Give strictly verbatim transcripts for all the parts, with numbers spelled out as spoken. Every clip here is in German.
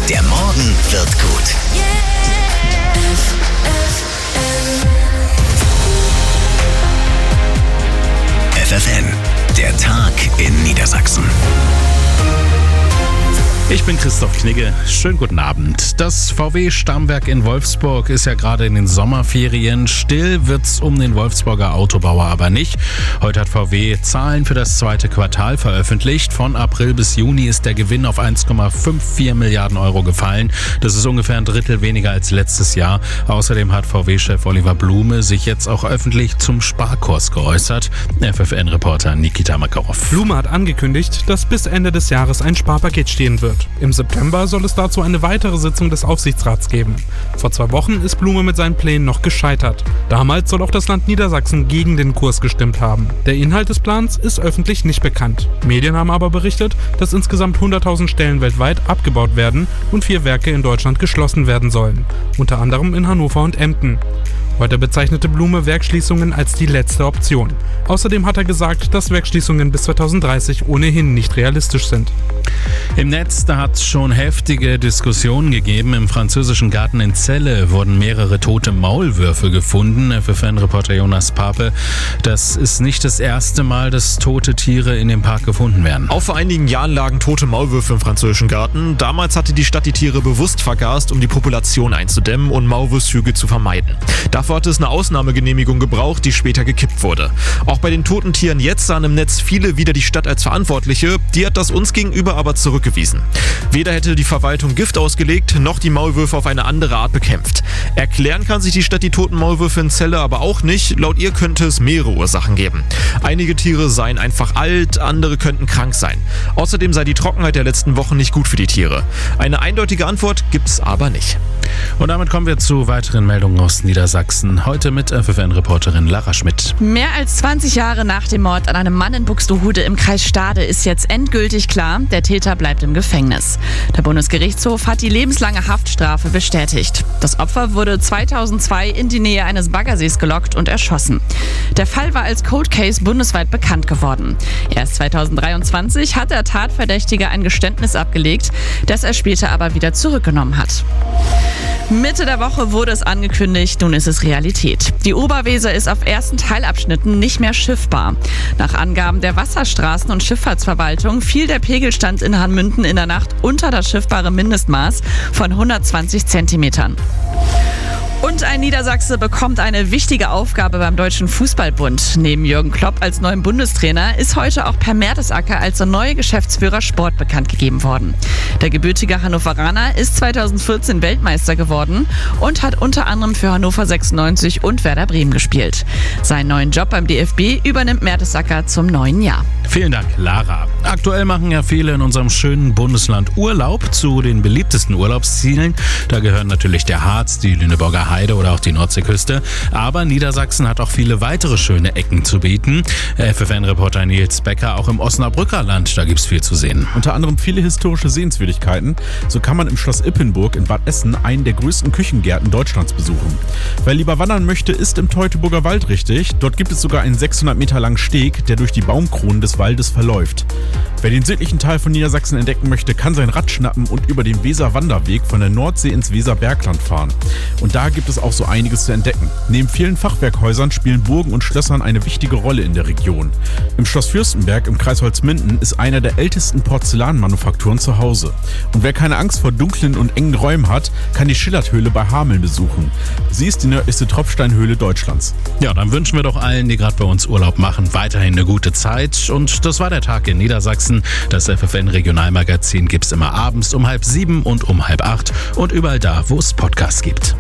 Der Morgen wird gut. F F N, der Tag in Niedersachsen. Ich bin Christoph Knigge. Schönen guten Abend. Das V W-Stammwerk in Wolfsburg ist ja gerade in den Sommerferien. Still wird's um den Wolfsburger Autobauer aber nicht. Heute hat V W Zahlen für das zweite Quartal veröffentlicht. Von April bis Juni ist der Gewinn auf eins Komma vierundfünfzig Milliarden Euro gefallen. Das ist ungefähr ein Drittel weniger als letztes Jahr. Außerdem hat V W-Chef Oliver Blume sich jetzt auch öffentlich zum Sparkurs geäußert. F F N-Reporter Nikita Makarov. Blume hat angekündigt, dass bis Ende des Jahres ein Sparpaket stehen wird. Im September soll es dazu eine weitere Sitzung des Aufsichtsrats geben. Vor zwei Wochen ist Blume mit seinen Plänen noch gescheitert. Damals soll auch das Land Niedersachsen gegen den Kurs gestimmt haben. Der Inhalt des Plans ist öffentlich nicht bekannt. Medien haben aber berichtet, dass insgesamt hunderttausend Stellen weltweit abgebaut werden und vier Werke in Deutschland geschlossen werden sollen. Unter anderem in Hannover und Emden. Heute bezeichnete Blume Werksschließungen als die letzte Option. Außerdem hat er gesagt, dass Werksschließungen bis zweitausenddreißig ohnehin nicht realistisch sind. Im Netz, da hat es schon heftige Diskussionen gegeben. Im französischen Garten in Celle wurden mehrere tote Maulwürfe gefunden. F F N-Reporter Jonas Pape, das ist nicht das erste Mal, dass tote Tiere in dem Park gefunden werden. Auch vor einigen Jahren lagen tote Maulwürfe im französischen Garten. Damals hatte die Stadt die Tiere bewusst vergast, um die Population einzudämmen und Maulwurfshüge zu vermeiden. Dafür hatte es eine Ausnahmegenehmigung gebraucht, die später gekippt wurde. Auch bei den toten Tieren jetzt sahen im Netz viele wieder die Stadt als Verantwortliche. Die hat das uns gegenüber aber zurückgewiesen. Weder hätte die Verwaltung Gift ausgelegt, noch die Maulwürfe auf eine andere Art bekämpft. Erklären kann sich die Stadt die toten Maulwürfe in Celle aber auch nicht. Laut ihr könnte es mehrere Ursachen geben. Einige Tiere seien einfach alt, andere könnten krank sein. Außerdem sei die Trockenheit der letzten Wochen nicht gut für die Tiere. Eine eindeutige Antwort gibt's aber nicht. Und damit kommen wir zu weiteren Meldungen aus Niedersachsen. Heute mit F F N-Reporterin Lara Schmidt. Mehr als zwanzig Jahre nach dem Mord an einem Mann in Buxtehude im Kreis Stade ist jetzt endgültig klar, der Täter bleibt im Gefängnis. Der Bundesgerichtshof hat die lebenslange Haftstrafe bestätigt. Das Opfer wurde zweitausendzwei in die Nähe eines Baggersees gelockt und erschossen. Der Fall war als Cold Case bundesweit bekannt geworden. Erst zweitausenddreiundzwanzig hat der Tatverdächtige ein Geständnis abgelegt, das er später aber wieder zurückgenommen hat. Mitte der Woche wurde es angekündigt, nun ist es Realität. Die Oberweser ist auf ersten Teilabschnitten nicht mehr schiffbar. Nach Angaben der Wasserstraßen- und Schifffahrtsverwaltung fiel der Pegelstand in Hanmünden in der Nacht unter das schiffbare Mindestmaß von hundertzwanzig Zentimetern. Und ein Niedersachse bekommt eine wichtige Aufgabe beim Deutschen Fußballbund. Neben Jürgen Klopp als neuem Bundestrainer ist heute auch Per Mertesacker als der neue Geschäftsführer Sport bekannt gegeben worden. Der gebürtige Hannoveraner ist zweitausendvierzehn Weltmeister geworden und hat unter anderem für Hannover sechsundneunzig und Werder Bremen gespielt. Seinen neuen Job beim D F B übernimmt Mertesacker zum neuen Jahr. Vielen Dank, Lara. Aktuell machen ja viele in unserem schönen Bundesland Urlaub. Zu den beliebtesten Urlaubszielen, da gehören natürlich der Harz, die Lüneburger Heide oder auch die Nordseeküste. Aber Niedersachsen hat auch viele weitere schöne Ecken zu bieten. F F N-Reporter Nils Becker, auch im Osnabrücker Land, da gibt's viel zu sehen. Unter anderem viele historische Sehenswürdigkeiten. So kann man im Schloss Ippenburg in Bad Essen einen der größten Küchengärten Deutschlands besuchen. Wer lieber wandern möchte, ist im Teutoburger Wald richtig. Dort gibt es sogar einen sechshundert Meter langen Steg, der durch die Baumkronen des Waldes verläuft. Wer den südlichen Teil von Niedersachsen entdecken möchte, kann sein Rad schnappen und über den Weser-Wanderweg von der Nordsee ins Weserbergland fahren. Und da gibt es auch so einiges zu entdecken. Neben vielen Fachwerkhäusern spielen Burgen und Schlössern eine wichtige Rolle in der Region. Im Schloss Fürstenberg im Kreis Holzminden ist einer der ältesten Porzellanmanufakturen zu Hause. Und wer keine Angst vor dunklen und engen Räumen hat, kann die Schillerthöhle bei Hameln besuchen. Sie ist die nördlichste Tropfsteinhöhle Deutschlands. Ja, dann wünschen wir doch allen, die gerade bei uns Urlaub machen, weiterhin eine gute Zeit. Und das war der Tag in Niedersachsen. Das F F N-Regionalmagazin gibt's immer abends um halb sieben und um halb acht und überall da, wo es Podcasts gibt.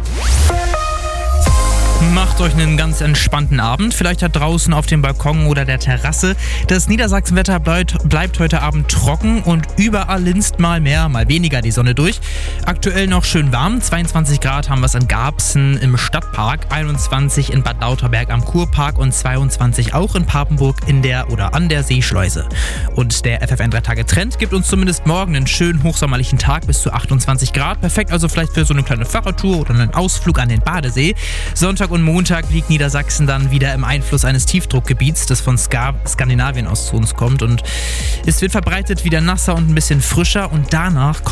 Macht euch einen ganz entspannten Abend, vielleicht da draußen auf dem Balkon oder der Terrasse. Das Niedersachsenwetter bleibt, bleibt heute Abend trocken und überall linst mal mehr, mal weniger die Sonne durch. Aktuell noch schön warm, zweiundzwanzig Grad haben wir es in Garbsen im Stadtpark, einundzwanzig in Bad Lauterberg am Kurpark und zweiundzwanzig auch in Papenburg in der oder an der Seeschleuse. Und der F F N drei Tage Trend gibt uns zumindest morgen einen schönen hochsommerlichen Tag bis zu achtundzwanzig Grad. Perfekt also vielleicht für so eine kleine Fahrradtour oder einen Ausflug an den Badesee. Sonntag und Montag liegt Niedersachsen dann wieder im Einfluss eines Tiefdruckgebiets, das von Ska- Skandinavien aus zu uns kommt. Und es wird verbreitet wieder nasser und ein bisschen frischer und danach kommt